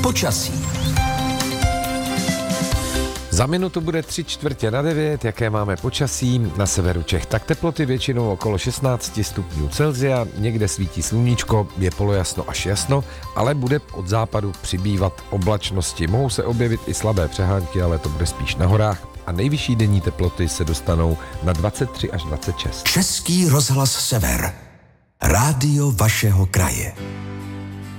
Počasí. Za minutu bude 8:45, jaké máme počasí na severu Čech. Tak teploty většinou okolo 16 stupňů Celsia, někde svítí sluníčko, je polojasno až jasno, ale bude od západu přibývat oblačnosti. Mohou se objevit i slabé přehánky, ale to bude spíš na horách. A nejvyšší denní teploty se dostanou na 23 až 26. Český rozhlas Sever. Rádio vašeho kraje.